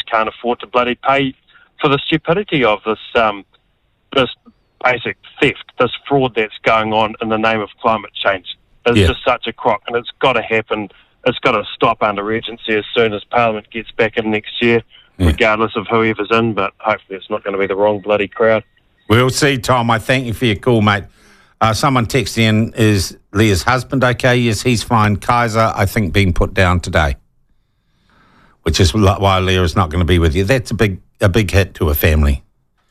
can't afford to bloody pay for the stupidity of this basic theft, this fraud that's going on in the name of climate change. It's just such a crock, and it's got to happen. It's got to stop under urgency as soon as Parliament gets back in next year, regardless of whoever's in, but hopefully it's not going to be the wrong bloody crowd. We'll see, Tom. I thank you for your call, mate. Someone texted in, is Leah's husband okay? Yes, he's fine. Kaiser, I think, being put down today, which is why Leah is not going to be with you. That's a big hit to a family.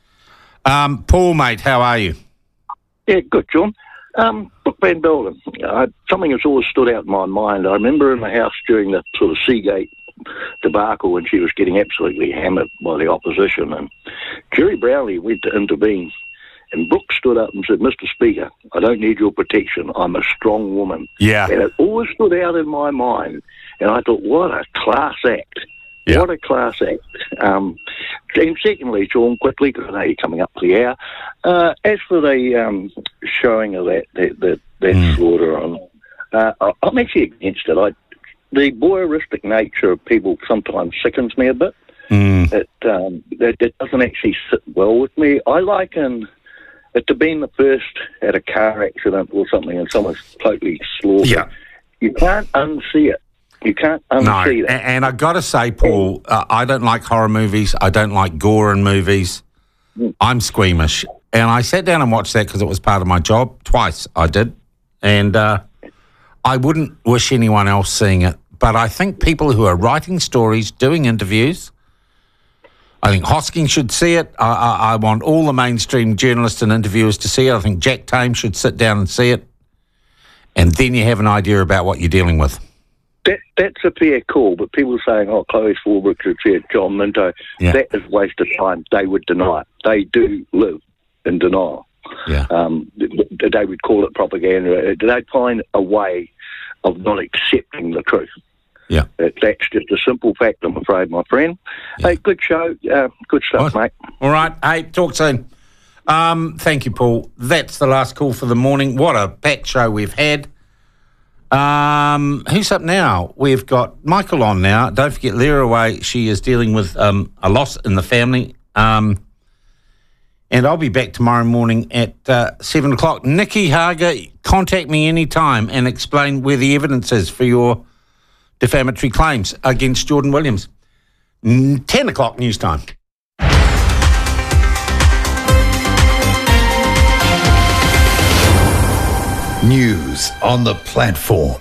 Paul, mate, how are you? Yeah, good, John. Brooke Van Belden, something that's always stood out in my mind. I remember in the house during the sort of Seagate debacle when she was getting absolutely hammered by the opposition, and Jerry Brownlee went to intervene, and Brooke stood up and said, "Mr. Speaker, I don't need your protection. I'm a strong woman." Yeah. And it always stood out in my mind, and I thought, what a class act. Yeah. What a class act. And secondly, Sean, quickly, because I know you're coming up to the hour, as for the showing of that slaughter on, I'm actually against it. The voyeuristic nature of people sometimes sickens me a bit. It doesn't actually sit well with me. I liken it to being the first at a car accident or something and someone's totally slaughtered. Yeah. You can't unsee it. You can't unsee that. And I've got to say, Paul, I don't like horror movies. I don't like gore in movies. I'm squeamish. And I sat down and watched that because it was part of my job. Twice I did. And I wouldn't wish anyone else seeing it. But I think people who are writing stories, doing interviews, I think Hosking should see it. I want all the mainstream journalists and interviewers to see it. I think Jack Tame should sit down and see it. And then you have an idea about what you're dealing with. That's a fair call, but people saying, Chloe Swarbrick should see it, John Minto, that is a waste of time. They would deny it. They do live in denial. Yeah. They would call it propaganda. They'd find a way of not accepting the truth. Yeah. That's just a simple fact, I'm afraid, my friend. Yeah. Hey, good show. Good stuff, mate. All right. Hey, talk soon. Thank you, Paul. That's the last call for the morning. What a packed show we've had. Who's up now? We've got Michael on now. Don't forget Leah away. She is dealing with a loss in the family. And I'll be back tomorrow morning at 7 o'clock. Nikki Hager, contact me anytime and explain where the evidence is for your defamatory claims against Jordan Williams. 10 o'clock news time. News on the platform.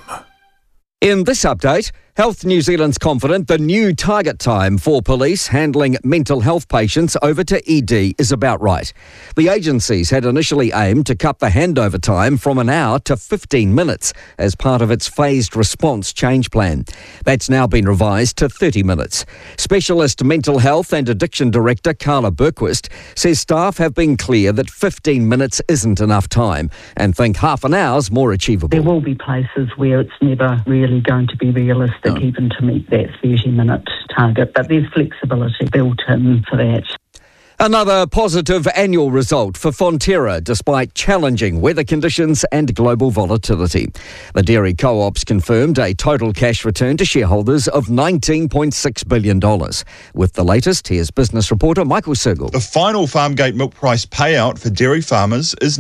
In this update, Health New Zealand's confident the new target time for police handling mental health patients over to ED is about right. The agencies had initially aimed to cut the handover time from an hour to 15 minutes as part of its phased response change plan. That's now been revised to 30 minutes. Specialist Mental Health and Addiction Director Carla Berquist says staff have been clear that 15 minutes isn't enough time and think half an hour's more achievable. There will be places where it's never really going to be realistic even to meet that 30-minute target, but there's flexibility built in for that. Another positive annual result for Fonterra despite challenging weather conditions and global volatility. The dairy co-ops confirmed a total cash return to shareholders of $19.6 billion. With the latest, here's business reporter Michael Sergel. The final Farmgate milk price payout for dairy farmers is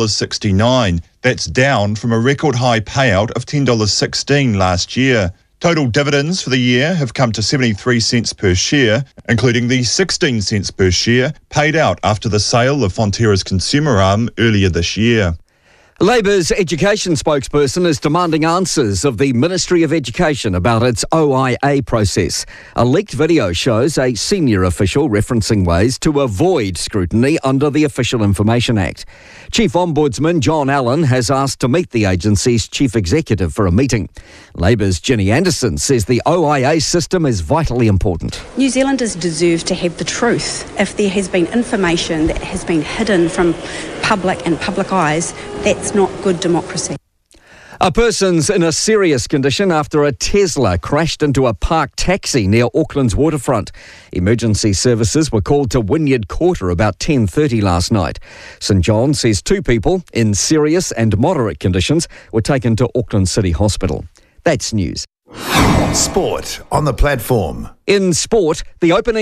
$9.69. That's down from a record high payout of $10.16 last year. Total dividends for the year have come to 73 cents per share, including the 16 cents per share paid out after the sale of Fonterra's consumer arm earlier this year. Labor's education spokesperson is demanding answers of the Ministry of Education about its OIA process. A leaked video shows a senior official referencing ways to avoid scrutiny under the Official Information Act. Chief Ombudsman John Allen has asked to meet the agency's chief executive for a meeting. Labor's Ginny Anderson says the OIA system is vitally important. New Zealanders deserve to have the truth. If there has been information that has been hidden from public and public eyes, that's not good democracy. A person's in a serious condition after a Tesla crashed into a parked taxi near Auckland's waterfront. Emergency services were called to Wynyard Quarter about 10:30 last night. St John says 2 people in serious and moderate conditions were taken to Auckland City Hospital. That's news. Sport on the platform. In sport, the opening